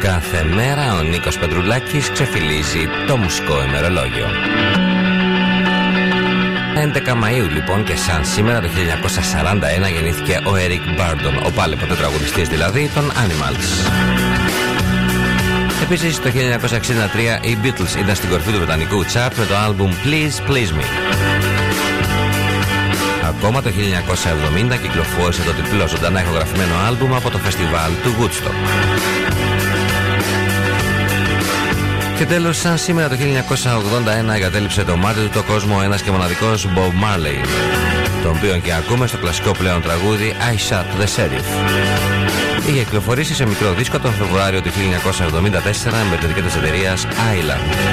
Κάθε μέρα ο Νίκος Πετρουλάκης ξεφυλίζει το μουσικό ημερολόγιο. 11 Μαΐου λοιπόν, και σαν σήμερα το 1941 γεννήθηκε ο Eric Burdon, ο πάλι ποτέ τραγουδιστής δηλαδή των Animals. Επίσης το 1963 οι Beatles ήταν στην κορυφή του βρετανικού chart με το άλμπουμ Please Please Me. Ακόμα το 1970 κυκλοφόρησε το τριπλό ζωντανά ηχογραφημένο άλμπουμ από το φεστιβάλ του Woodstock. Και τέλος, σαν σήμερα το 1981 εγκατέλειψε το μάτι του το κόσμο ένας και μοναδικός Bob Marley, τον οποίον και ακούμε στο κλασικό πλέον τραγούδι I Shot the Sheriff. Είχε κυκλοφορήσει σε μικρό δίσκο τον Φεβρουάριο του 1974 με την εταιρεία της εταιρείας Island.